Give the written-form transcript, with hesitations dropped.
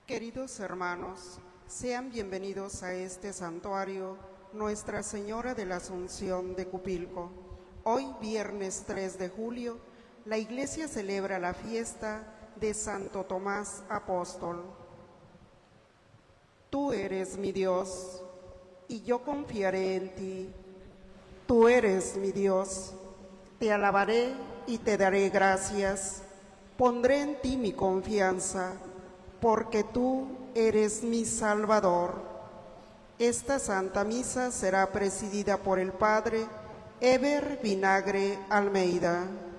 Queridos hermanos, sean bienvenidos a este santuario Nuestra Señora de la Asunción de Cupilco. Hoy, viernes 3 de julio, la Iglesia celebra la fiesta de Santo Tomás Apóstol. Tú eres mi Dios, y yo confiaré en ti. Tú eres mi Dios, te alabaré y te daré gracias. Pondré en ti mi confianza, porque tú eres mi Salvador. Esta Santa Misa será presidida por el Padre Eber Vinagre Almeida.